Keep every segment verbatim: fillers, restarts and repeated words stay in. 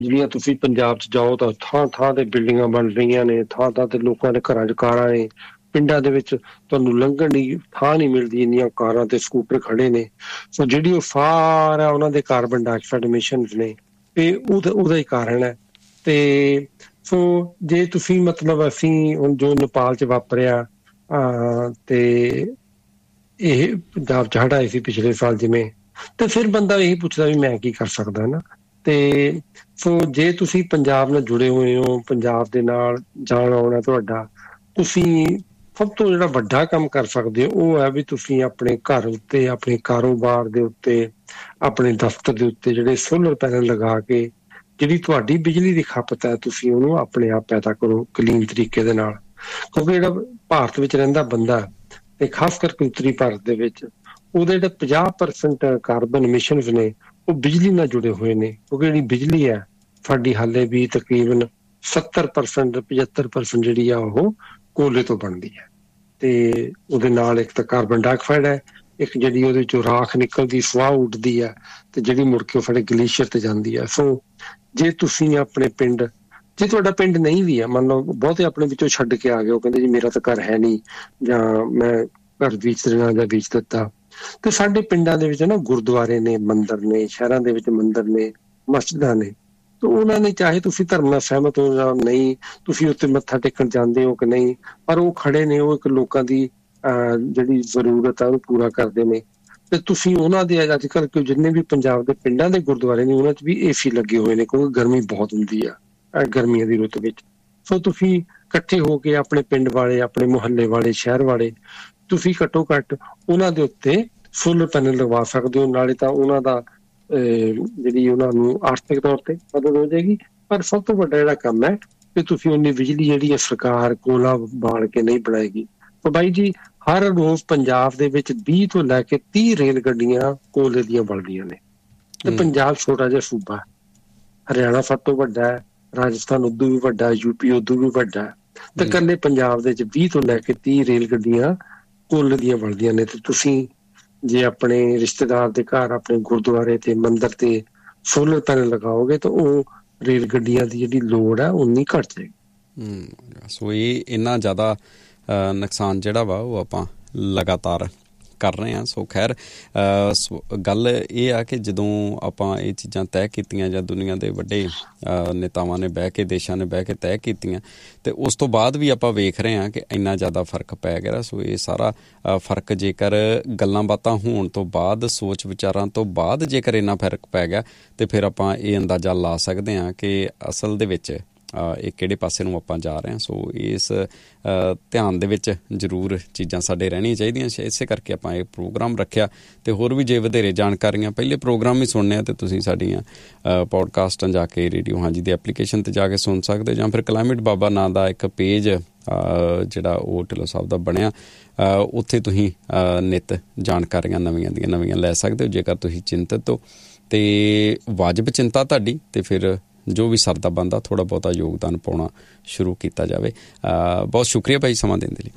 ਜਿਹੜੀਆਂ ਤੁਸੀਂ ਪੰਜਾਬ 'ਚ ਜਾਓ ਤਾਂ ਥਾਂ ਥਾਂ ਤੇ ਬਿਲਡਿੰਗਾਂ ਬਣ ਰਹੀਆਂ ਨੇ, ਥਾਂ ਥਾਂ ਤੇ ਲੋਕਾਂ ਦੇ ਘਰਾਂ 'ਚ ਕਾਰਾਂ ਨੇ। ਪਿੰਡਾਂ ਦੇ ਵਿੱਚ ਤੁਹਾਨੂੰ ਲੰਘਣ ਦੀ ਥਾਂ ਨਹੀਂ ਮਿਲਦੀ, ਇੰਨੀਆਂ ਕਾਰਾਂ ਤੇ ਸਕੂਟਰ ਖੜੇ ਨੇ। ਸੋ ਜਿਹੜੀ ਉਹ ਫਾਰ ਆ ਉਹਨਾਂ ਦੇ ਕਾਰਬਨ ਡਾਈਆਕਸਾਈਡ ਐਮਿਸ਼ਨਸ ਨੇ, ਇਹ ਉਹਦਾ ਉਹਦਾ ਹੀ ਕਾਰਨ ਹੈ। ਤੇ ਸੋ ਜੇ ਤੁਸੀਂ ਮਤਲਬ ਅਸੀਂ ਹੁਣ ਜੋ ਨੇਪਾਲ 'ਚ ਵਾਪਰਿਆ ਤੇ ਇਹ ਪੰਜਾਬ 'ਚ ਹੜ੍ਹ ਆਏ ਸੀ ਪਿਛਲੇ ਸਾਲ ਜਿਵੇਂ, ਤੇ ਫਿਰ ਬੰਦਾ ਇਹੀ ਪੁੱਛਦਾ ਵੀ ਮੈਂ ਕੀ ਕਰ ਸਕਦਾ ਨਾ। ਤੇ ਸੋ ਜੇ ਤੁਸੀਂ ਪੰਜਾਬ ਨਾਲ ਜੁੜੇ ਹੋਏ ਹੋ, ਪੰਜਾਬ ਦੇ ਨਾਲ ਜਾਣ ਆਉਣਾ ਤੁਹਾਡਾ, ਤੁਸੀਂ ਸਭ ਤੋਂ ਜਿਹੜਾ ਵੱਡਾ ਕੰਮ ਕਰ ਸਕਦੇ ਹੋ ਉਹ ਹੈ ਵੀ ਤੁਸੀਂ ਆਪਣੇ ਘਰ ਉੱਤੇ, ਆਪਣੇ ਕਾਰੋਬਾਰ ਦੇ ਉੱਤੇ, ਆਪਣੇ ਦਫ਼ਤਰ ਦੇ ਉੱਤੇ ਜਿਹੜੇ ਸੋਲਰ ਪੈਨਲ ਲਗਾ ਕੇ ਜਿਹੜੀ ਤੁਹਾਡੀ ਬਿਜਲੀ ਦੀ ਖਪਤ ਹੈ ਤੁਸੀਂ ਉਹਨੂੰ ਆਪਣੇ ਆਪ ਪੈਦਾ ਕਰੋ ਕਲੀਨ ਤਰੀਕੇ ਦੇ ਨਾਲ। ਕਿਉਂਕਿ ਜਿਹੜਾ ਭਾਰਤ ਵਿੱਚ ਰਹਿੰਦਾ ਬੰਦਾ ਤੇ ਖਾਸ ਕਰਕੇ ਉੱਤਰੀ ਭਾਰਤ ਦੇ ਵਿੱਚ, ਉਹਦੇ ਜਿਹੜੇ ਪੰਜਾਹ ਪਰਸੈਂਟ ਕਾਰਬਨ ਐਮਿਸ਼ਨਸ ਨੇ ਉਹ ਬਿਜਲੀ ਨਾਲ ਜੁੜੇ ਹੋਏ ਨੇ। ਕਿਉਂਕਿ ਜਿਹੜੀ ਬਿਜਲੀ ਹੈ ਸਾਡੀ ਹਾਲੇ ਵੀ ਤਕਰੀਬਨ ਸੱਤਰ ਪਰਸੈਂਟ ਪਝੱਤਰ ਪਰਸੈਂਟ ਜਿਹੜੀ ਆ ਉਹ ਕੋਲੇ ਤੋਂ ਬਣਦੀ ਹੈ। ਤੇ ਉਹਦੇ ਨਾਲ ਇੱਕ ਤਾਂ ਕਾਰਬਨ ਡਾਈਆਕਸਾਈਡ ਹੈ, ਇੱਕ ਜਿਹੜੀ ਉਹਦੇ ਚੋਂ ਰਾਖ ਨਿਕਲਦੀ, ਸਵਾਹ ਉੱਡਦੀ ਹੈ, ਤੇ ਜਿਹੜੀ ਮੁੜ ਕੇ ਉਹ ਸਾਡੇ ਗਲੇਸ਼ੀਅਰ ਤੇ ਜਾਂਦੀ ਹੈ। ਸੋ ਜੇ ਤੁਸੀਂ ਆਪਣੇ ਪਿੰਡ, ਜੇ ਤੁਹਾਡਾ ਪਿੰਡ ਨਹੀਂ ਵੀ ਹੈ, ਮੰਨ ਲਓ ਬਹੁਤੇ ਆਪਣੇ ਵਿੱਚੋਂ ਛੱਡ ਕੇ ਆ ਗਏ, ਉਹ ਕਹਿੰਦੇ ਜੀ ਮੇਰਾ ਤਾਂ ਘਰ ਹੈ ਨਹੀਂ ਜਾਂ ਮੈਂ ਘਰ ਵੇਚ ਦੇਣਾ ਜਾਂ ਵੇਚ ਦਿੱਤਾ, ਤੇ ਸਾਡੇ ਪਿੰਡਾਂ ਦੇ ਵਿੱਚ ਨਾ ਗੁਰਦੁਆਰੇ ਨੇ, ਮੰਦਿਰ ਨੇ, ਸ਼ਹਿਰਾਂ ਦੇ ਵਿੱਚ ਮੰਦਿਰ ਨੇ, ਮਸਜਿਦਾਂ ਨੇ। ਤਾਂ ਉਹਨਾਂ ਨੇ ਚਾਹੇ ਤੁਸੀਂ ਧਰਮ ਨਾਲ ਸਹਿਮਤ ਹੋ ਜਾਂ ਨਹੀਂ, ਤੁਸੀਂ ਉੱਥੇ ਮੱਥਾ ਟੇਕਣ ਜਾਂਦੇ ਹੋ ਕਿ ਨਹੀਂ, ਪਰ ਉਹ ਖੜੇ ਨੇ, ਉਹ ਇੱਕ ਲੋਕਾਂ ਦੀ ਅਹ ਜਿਹੜੀ ਜ਼ਰੂਰਤ ਆ ਉਹਨੂੰ ਪੂਰਾ ਕਰਦੇ ਨੇ। ਤੇ ਤੁਸੀਂ ਉਹਨਾਂ ਦੇ ਅੱਜ ਕੱਲ੍ਹ ਜਿੰਨੇ ਵੀ ਪੰਜਾਬ ਦੇ ਪਿੰਡਾਂ ਦੇ ਗੁਰਦੁਆਰੇ ਨੇ ਉਹਨਾਂ 'ਚ ਵੀ ਏ ਸੀ ਲੱਗੇ ਹੋਏ ਨੇ, ਕਿਉਂਕਿ ਗਰਮੀ ਬਹੁਤ ਹੁੰਦੀ ਆ ਗਰਮੀਆਂ ਦੀ ਰੁੱਤ ਵਿੱਚ। ਸੋ ਤੁਸੀਂ ਇਕੱਠੇ ਹੋ ਕੇ ਆਪਣੇ ਪਿੰਡ ਵਾਲੇ, ਆਪਣੇ ਮੁਹੱਲੇ ਵਾਲੇ, ਸ਼ਹਿਰ ਵਾਲੇ, ਤੁਸੀਂ ਘੱਟੋ ਘੱਟ ਉਹਨਾਂ ਦੇ ਉੱਤੇ ਸੋਲਰ ਪੈਨਲ ਲਗਵਾ ਸਕਦੇ ਹੋ। ਨਾਲੇ ਤਾਂ ਉਹਨਾਂ ਦਾ ਜਿਹੜੀ ਉਹਨਾਂ ਨੂੰ ਆਰਥਿਕ ਤੌਰ ਤੇ ਮਦਦ ਹੋ ਜਾਏਗੀ, ਪਰ ਸਭ ਤੋਂ ਵੱਡਾ ਜਿਹੜਾ ਕੰਮ ਹੈ ਕਿ ਤੁਸੀਂ ਉਨੀ ਬਿਜਲੀ ਜਿਹੜੀ ਹੈ ਸਰਕਾਰ ਕੋਲਾ ਬਾਲ ਕੇ ਨਹੀਂ ਬਣਾਏਗੀ। ਤਾਂ ਬਾਈ ਜੀ ਹਰ ਰੋਜ਼ ਪੰਜਾਬ ਦੇ ਵਿੱਚ ਵੀਹ ਤੋਂ ਲੈ ਕੇ ਤੀਹ ਰੇਲ ਗੱਡੀਆਂ ਕੋਲੇ ਦੀਆਂ ਬਣਦੀਆਂ ਨੇ। ਤੇ ਪੰਜਾਬ ਛੋਟਾ ਜਿਹਾ ਸੂਬਾ, ਹਰਿਆਣਾ ਸਭ ਤੋਂ ਵੱਡਾ ਹੈ, ਰਾਜਸਥਾਨ ਉਦੋਂ ਵੀ ਵੱਡਾ, ਯੂਪੀ ਉਦੋਂ ਵੀ ਵੱਡਾ ਹੈ, ਤੇ ਇਕੱਲੇ ਪੰਜਾਬ ਦੇ ਵਿੱਚ ਵੀਹ ਤੋਂ ਲੈ ਕੇ ਤੀਹ ਰੇਲ ਗੱਡੀਆਂ ਕੋਲੇ ਦੀਆਂ ਬਣਦੀਆਂ ਨੇ। ਤੇ ਤੁਸੀਂ ਜੇ ਆਪਣੇ ਰਿਸ਼ਤੇਦਾਰ ਦੇ ਘਰ, ਆਪਣੇ ਗੁਰਦੁਆਰੇ ਤੇ ਮੰਦਿਰ ਤੇ ਸੋਲਰ ਪੈਨਲ ਲਗਾਓਗੇ ਤਾਂ ਉਹ ਰੇਲ ਗੱਡੀਆਂ ਦੀ ਜਿਹੜੀ ਲੋੜ ਹੈ ਉਨੀ ਘੱਟ ਜਾਏਗੀ। ਹਮ ਸੋ ਇਹ ਇੰਨਾ ਜ਼ਿਆਦਾ ਨੁਕਸਾਨ ਜਿਹੜਾ ਵਾ ਉਹ ਆਪਾਂ ਲਗਾਤਾਰ ਕਰ ਰਹੇ ਹਾਂ। ਸੋ ਖੈਰ ਗੱਲ ਇਹ ਆ ਕਿ ਜਦੋਂ ਆਪਾਂ ਇਹ ਚੀਜ਼ਾਂ ਤੈਅ ਕੀਤੀਆਂ ਜਾਂ ਦੁਨੀਆ ਦੇ ਵੱਡੇ ਨੇਤਾਵਾਂ ਨੇ ਬਹਿ ਕੇ, ਦੇਸ਼ਾਂ ਨੇ ਬਹਿ ਕੇ ਤੈਅ ਕੀਤੀਆਂ, ਅਤੇ ਉਸ ਤੋਂ ਬਾਅਦ ਵੀ ਆਪਾਂ ਵੇਖ ਰਹੇ ਹਾਂ ਕਿ ਇੰਨਾ ਜ਼ਿਆਦਾ ਫਰਕ ਪੈ ਗਿਆ। ਸੋ ਇਹ ਸਾਰਾ ਫਰਕ ਜੇਕਰ ਗੱਲਾਂ ਬਾਤਾਂ ਹੋਣ ਤੋਂ ਬਾਅਦ, ਸੋਚ ਵਿਚਾਰਾਂ ਤੋਂ ਬਾਅਦ ਜੇਕਰ ਇੰਨਾ ਫਰਕ ਪੈ ਗਿਆ, ਤਾਂ ਫਿਰ ਆਪਾਂ ਇਹ ਅੰਦਾਜ਼ਾ ਲਾ ਸਕਦੇ ਹਾਂ ਕਿ ਅਸਲ ਦੇ ਵਿੱਚ ਇਹ ਕਿਹੜੇ ਪਾਸੇ ਨੂੰ ਆਪਾਂ ਜਾ ਰਹੇ ਹਾਂ। ਸੋ ਇਸ ਧਿਆਨ ਦੇ ਵਿੱਚ ਜ਼ਰੂਰ ਚੀਜ਼ਾਂ ਸਾਡੇ ਰਹਿਣੀਆਂ ਚਾਹੀਦੀਆਂ। ਇਸੇ ਕਰਕੇ ਆਪਾਂ ਇਹ ਪ੍ਰੋਗਰਾਮ ਰੱਖਿਆ। ਅਤੇ ਹੋਰ ਵੀ ਜੇ ਵਧੇਰੇ ਜਾਣਕਾਰੀਆਂ, ਪਹਿਲੇ ਪ੍ਰੋਗਰਾਮ ਹੀ ਸੁਣਨੇ ਆ, ਅਤੇ ਤੁਸੀਂ ਸਾਡੀਆਂ ਪੋਡਕਾਸਟਾਂ ਜਾ ਕੇ ਰੇਡੀਓ ਹਾਂਜੀ ਦੀ ਐਪਲੀਕੇਸ਼ਨ 'ਤੇ ਜਾ ਕੇ ਸੁਣ ਸਕਦੇ ਹੋ, ਜਾਂ ਫਿਰ ਕਲਾਈਮੇਟ ਬਾਬਾ ਨਾਂ ਦਾ ਇੱਕ ਪੇਜ ਜਿਹੜਾ ਉਹ ਢਿੱਲੋਂ ਸਾਹਿਬ ਦਾ ਬਣਿਆ, ਉੱਥੇ ਤੁਸੀਂ ਨਿੱਤ ਜਾਣਕਾਰੀਆਂ ਨਵੀਆਂ ਦੀਆਂ ਨਵੀਆਂ ਲੈ ਸਕਦੇ ਹੋ। ਜੇਕਰ ਤੁਸੀਂ ਚਿੰਤਤ ਹੋ ਅਤੇ ਵਾਜਬ ਚਿੰਤਾ ਤੁਹਾਡੀ, ਅਤੇ ਫਿਰ ਜੋ ਵੀ ਸਰਦਾ ਬਣਦਾ ਥੋੜ੍ਹਾ ਬਹੁਤਾ ਯੋਗਦਾਨ ਪਾਉਣਾ ਸ਼ੁਰੂ ਕੀਤਾ ਜਾਵੇ। ਬਹੁਤ ਸ਼ੁਕਰੀਆ ਭਾਈ ਸਮਾਂ ਦੇਣ ਦੇ ਲਈ।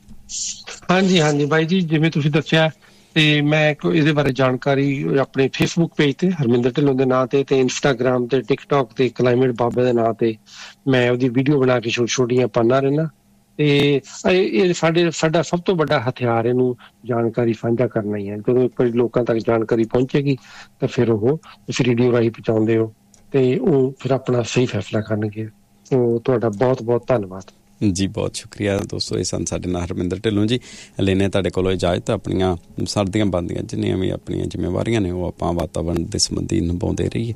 ਹਾਂਜੀ ਹਾਂਜੀ ਬਾਈ ਜੀ, ਜਿਵੇਂ ਤੁਸੀਂ ਦੱਸਿਆ, ਤੇ ਮੈਂ ਇਹਦੇ ਬਾਰੇ ਜਾਣਕਾਰੀ ਆਪਣੇ ਫੇਸਬੁੱਕ ਪੇਜ ਤੇ ਹਰਮਿੰਦਰ ਢਿੱਲੋਂ ਦੇ ਨਾਂ ਤੇ, ਤੇ ਇੰਸਟਾਗ੍ਰਾਮ ਤੇ, ਟਿਕਟੋਕ ਤੇ ਕਲਾਈਮੇਟ ਬਾਬੇ ਦੇ ਨਾਂ ਤੇ ਮੈਂ ਉਹਦੀ ਵੀਡੀਓ ਬਣਾ ਕੇ ਛੋਟੀ ਛੋਟੀਆਂ ਪਾਉਂਦਾ ਰਹਿੰਦਾ। ਤੇ ਇਹ ਸਾਡੇ ਸਾਡਾ ਸਭ ਤੋਂ ਵੱਡਾ ਹਥਿਆਰ ਇਹਨੂੰ ਜਾਣਕਾਰੀ ਸਾਂਝਾ ਕਰਨਾ ਹੀ ਹੈ। ਜਦੋਂ ਇੱਕ ਵਾਰੀ ਲੋਕਾਂ ਤੱਕ ਜਾਣਕਾਰੀ ਪਹੁੰਚੇਗੀ ਤਾਂ ਫਿਰ ਉਹ ਤੁਸੀਂ ਰੇਡੀਓ ਰਾਹੀਂ ਪਹੁੰਚਾਉਂਦੇ ਹੋ, ਤੇ ਉਹ ਫਿਰ ਆਪਣਾ ਸਹੀ ਫੈਸਲਾ ਕਰਨਗੇ। ਸੋ ਤੁਹਾਡਾ ਬਹੁਤ ਬਹੁਤ ਧੰਨਵਾਦ ਜੀ। ਬਹੁਤ ਸ਼ੁਕਰੀਆ ਦੋਸਤੋ। ਇਹ ਸਨ ਸਾਡੇ ਨਾਲ ਹਰਮਿੰਦਰ ਢਿੱਲੋਂ ਜੀ। ਲੈਨੇ ਤੁਹਾਡੇ ਕੋਲੋਂ ਇਜਾਜ਼ਤ। ਆਪਣੀਆਂ ਸਰਦੀਆਂ ਬਣਦੀਆਂ ਜਿੰਨੀਆਂ ਵੀ ਆਪਣੀਆਂ ਜ਼ਿੰਮੇਵਾਰੀਆਂ ਨੇ ਉਹ ਆਪਾਂ ਵਾਤਾਵਰਨ ਦੇ ਸੰਬੰਧੀ ਨਿਭਾਉਂਦੇ ਰਹੀਏ,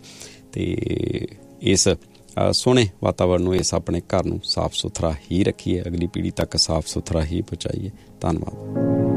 ਅਤੇ ਇਸ ਸੋਹਣੇ ਵਾਤਾਵਰਨ ਨੂੰ, ਇਸ ਆਪਣੇ ਘਰ ਨੂੰ ਸਾਫ਼ ਸੁਥਰਾ ਹੀ ਰੱਖੀਏ, ਅਗਲੀ ਪੀੜ੍ਹੀ ਤੱਕ ਸਾਫ਼ ਸੁਥਰਾ ਹੀ ਪਹੁੰਚਾਈਏ। ਧੰਨਵਾਦ।